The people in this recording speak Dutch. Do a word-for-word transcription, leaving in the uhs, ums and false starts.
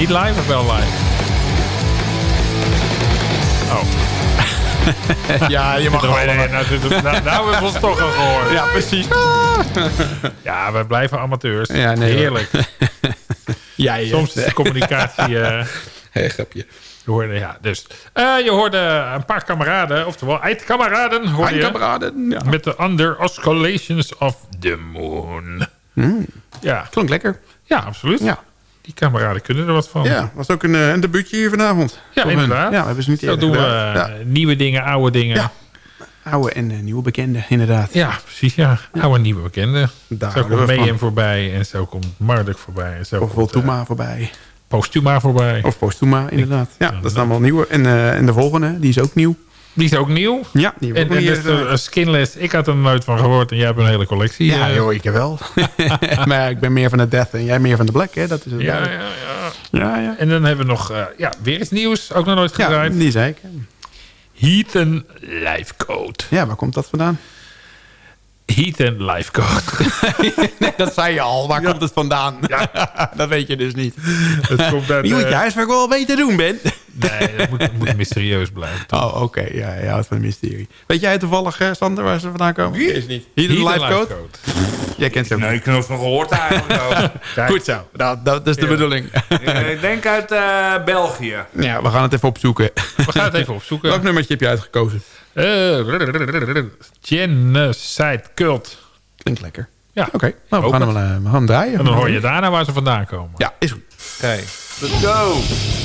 Niet live of wel live? Oh. Ja, je mag gewoon... Nee, nou, nou, nou hebben we ons toch al gehoord. Ja, precies. Ja, we blijven amateurs. Ja, nee, heerlijk. Ja, ja. Soms is de communicatie... Uh, hey, grapje. Je hoorde, ja, dus. Uh, je hoorde een paar kameraden, oftewel eindkameraden, hoorde je. Eindkameraden, ja. Met de Under Oscillations of the Moon. Mm. Ja. Klonk lekker. Ja, absoluut. Ja. Die kameraden kunnen er wat van. Ja, was ook een, een debuutje hier vanavond. Ja, Voor inderdaad. hun. Ja, hebben ze niet Zo doen we gedaan. Ja. nieuwe dingen, oude dingen. Ja. Oude en uh, nieuwe bekenden, inderdaad. Ja, precies, ja. Oude en nieuwe bekenden. Daar zo komt Mayhem voorbij en zo komt Marduk voorbij. En zo of Voltuma uh, voorbij. Postuma voorbij. Of Postuma, inderdaad. Ja, ja, dat is allemaal nieuwe. En, uh, en de volgende, die is ook nieuw. Die is ook nieuw? Ja, die en, en dus uh, Skinless, ik had er nooit van gehoord en jij hebt een hele collectie. Ja, uh, joh, ik wel. Maar ik ben meer van de Death en jij meer van de Black, hè? Dat is het ja, ja, ja, ja. ja. En dan hebben we nog uh, ja, weer iets nieuws, ook nog nooit gedraaid. Ja, die zei ik. Heathen Lifecoat. Ja, waar komt dat vandaan? Heathen Lifecoat. Nee, dat zei je al. Waar ja. komt het vandaan? Ja. Dat weet je dus niet. Het komt uit, je moet je huiswerk wel weten doen, Ben. Nee, dat moet, moet mysterieus blijven. Toch? Oh, oké. Okay. Ja, je houdt van een mysterie. Weet jij toevallig, uh, Sander, waar ze vandaan komen? Wie is niet? Heathen Lifecoat? Jij kent ze ook. Nee, ik heb nog van gehoord eigenlijk. Goed zo. Dat, dat is de ja. bedoeling. Ik denk uit uh, België. Ja, we gaan het even opzoeken. We gaan het even opzoeken. Welk nummertje heb je uitgekozen? Uh, Genocide Cult. Klinkt lekker. Ja. Oké, okay. nou, we gaan, hem, uh, we gaan hem draaien. En dan hoor je daarna waar ze vandaan komen. Ja, is goed. Oké, okay. Let's go.